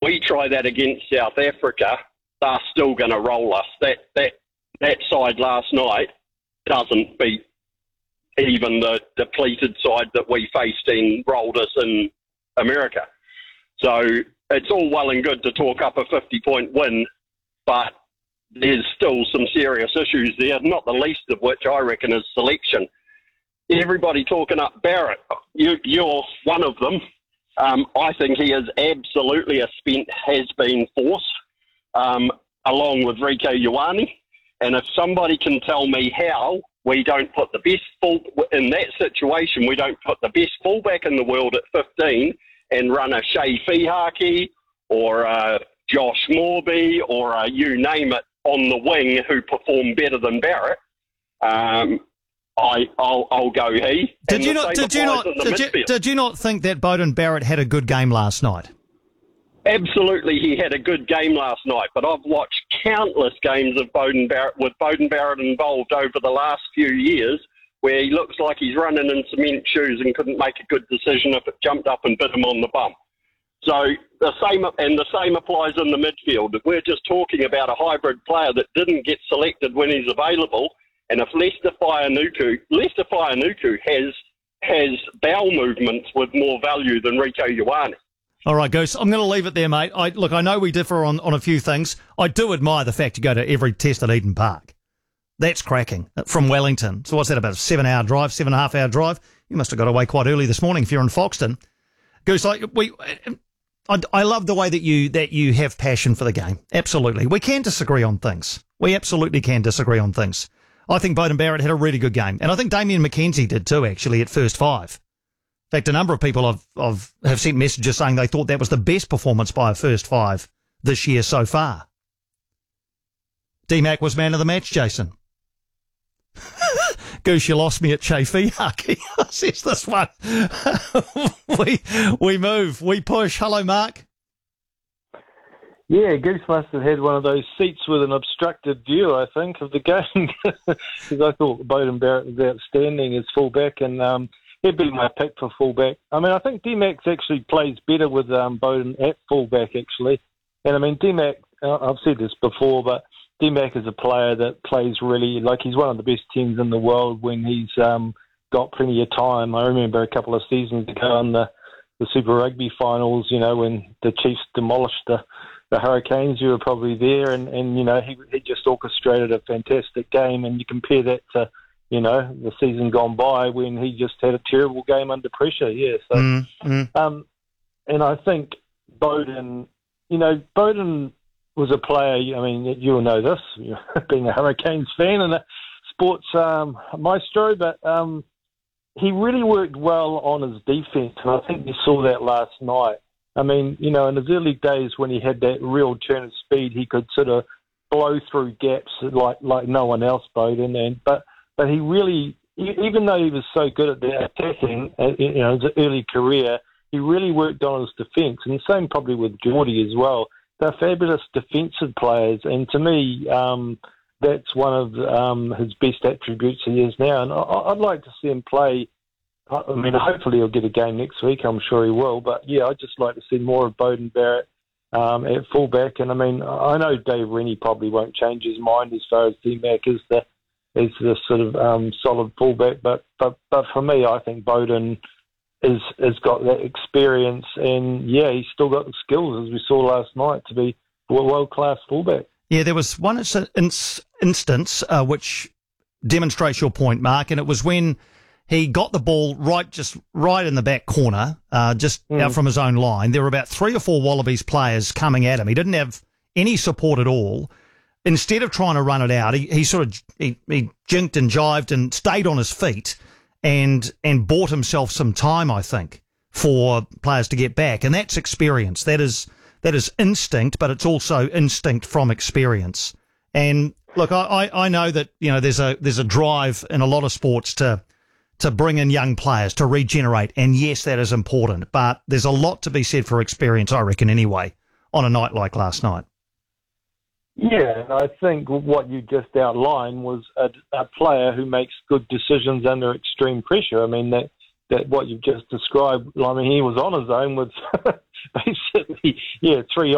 we try that against South Africa, they're still going to roll us. That side last night doesn't beat even the depleted side that we faced and rolled us in America. So it's all well and good to talk up a 50-point win, but there's still some serious issues there, not the least of which I reckon is selection. Everybody talking up Barrett. You're one of them. I think he is absolutely a spent has-been force, along with Rieko Ioane. And if somebody can tell me how we don't put the best in that situation, we don't put the best fullback in the world at 15 and run a Shea Fihaki or a Josh Morby or a you name it on the wing who perform better than Barrett, I'll go he. Did you not think that Beauden Barrett had a good game last night? Absolutely, he had a good game last night, but I've watched countless games of Beauden Barrett with Beauden Barrett involved over the last few years where he looks like he's running in cement shoes and couldn't make a good decision if it jumped up and bit him on the bum. So the same applies in the midfield. We're just talking about a hybrid player that didn't get selected when he's available, and if Leicester Fainga'anuku has bowel movements with more value than Rieko Ioane. All right, Goose, I'm going to leave it there, mate. I know we differ on a few things. I do admire the fact you go to every test at Eden Park. That's cracking. From Wellington. So what's that, about a 7.5 drive, 7.5 hour drive? You must have got away quite early this morning if you're in Foxton. Goose, I love the way that you have passion for the game. Absolutely. We can disagree on things. We absolutely can disagree on things. I think Beauden Barrett had a really good game. And I think Damien McKenzie did too, actually, at first five. In fact, a number of people have sent messages saying they thought that was the best performance by a first five this year so far. D-Mac was man of the match, Jason. Goose, you lost me at Shea Fihaki. Says this one. we move, we push. Hello, Mark. Yeah, Goose must have had one of those seats with an obstructed view, I think, of the game. Because I thought Beauden Barrett was outstanding as fullback, and he'd be my pick for fullback. I mean, I think D-Mac actually plays better with Beauden at fullback, actually. And I mean, D-Mac, I've said this before, but D-Mac is a player that plays really, like he's one of the best teams in the world when he's got plenty of time. I remember a couple of seasons ago in the Super Rugby finals, you know, when the Chiefs demolished the Hurricanes, you were probably there, and you know, he just orchestrated a fantastic game, and you compare that to, you know, the season gone by when he just had a terrible game under pressure, yeah. So, and I think Beauden was a player, I mean, you'll know this, being a Hurricanes fan and a sports maestro, but he really worked well on his defence, and I think you saw that last night. I mean, you know, in his early days when he had that real turn of speed, he could sort of blow through gaps like no one else, Beauden, but he really, even though he was so good at the attacking, you know, his early career, he really worked on his defence, and the same probably with Geordie as well. They're fabulous defensive players, and to me, that's one of his best attributes he is now. And I'd like to see him play. I mean, hopefully he'll get a game next week. I'm sure he will. But, yeah, I'd just like to see more of Beauden Barrett at fullback. And, I mean, I know Dave Rennie probably won't change his mind as far as D-Mac is the sort of solid fullback. But for me, I think Beauden has got that experience, and yeah, he's still got the skills, as we saw last night, to be a world-class fullback. Yeah, there was one instance which demonstrates your point, Mark, and it was when he got the ball right in the back corner, out from his own line. There were about 3 or 4 Wallabies players coming at him. He didn't have any support at all. Instead of trying to run it out, he jinked and jived and stayed on his feet and bought himself some time, I think, for players to get back. And that's experience. That is instinct, but it's also instinct from experience. And look, I know that, you know, there's a drive in a lot of sports to bring in young players, to regenerate. And yes, that is important, but there's a lot to be said for experience, I reckon, anyway, on a night like last night. Yeah, and I think what you just outlined was a player who makes good decisions under extreme pressure. I mean, that what you've just described, I mean, he was on his own with basically, 3